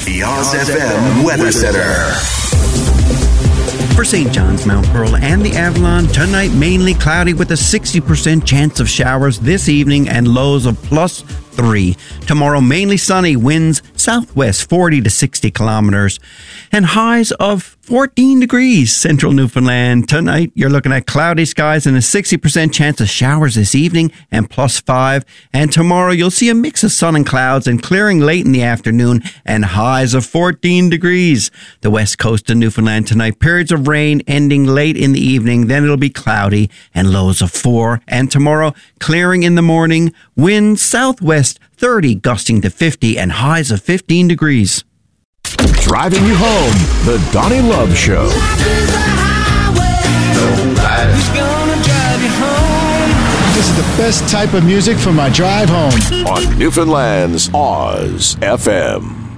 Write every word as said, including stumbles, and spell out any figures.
The Oz F M Weather Center. For Saint John's, Mount Pearl, and the Avalon, tonight mainly cloudy with a sixty percent chance of showers this evening and lows of plus three. Tomorrow, mainly sunny, winds southwest forty to sixty kilometers, and highs of fourteen degrees. Central Newfoundland. Tonight, you're looking at cloudy skies and a sixty percent chance of showers this evening and plus five. And tomorrow, you'll see a mix of sun and clouds and clearing late in the afternoon and highs of fourteen degrees. The west coast of Newfoundland tonight, periods of rain ending late in the evening. Then it'll be cloudy and lows of four. And tomorrow, clearing in the morning, winds southwest thirty, gusting to fifty, and highs of fifteen degrees. Driving you home, the Donnie Love Show. This is the best type of music for my drive home. On Newfoundland's Oz F M.